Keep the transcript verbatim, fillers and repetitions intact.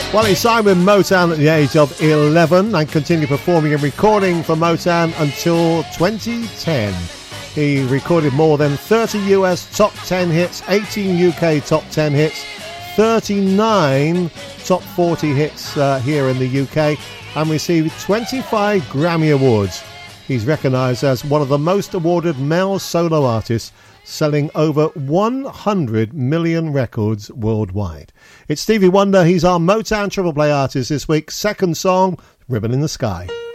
Well, he signed with Motown at the age of eleven and continued performing and recording for Motown until twenty ten. He recorded more than thirty U S top ten hits, eighteen U K top ten hits, thirty-nine top forty hits uh, here in the U K, and received twenty-five Grammy Awards. He's recognised as one of the most awarded male solo artists, selling over one hundred million records worldwide. It's Stevie Wonder. He's our Motown Triple Play artist this week. Second song, Ribbon in the Sky.